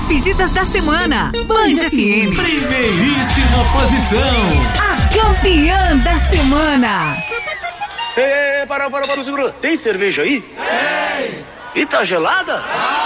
pedidas da semana. Band FM. Primeiríssima posição. A campeã da semana. Para, segura. Tem cerveja aí? Tem. E tá gelada?